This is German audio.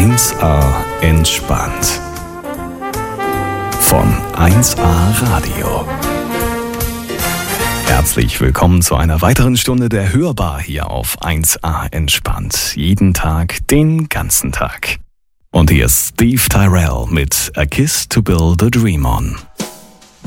1A entspannt. Von 1A Radio. Herzlich willkommen zu einer weiteren Stunde der Hörbar hier auf 1A entspannt. Jeden Tag, den ganzen Tag. Und hier ist Steve Tyrell mit A Kiss to Build a Dream On.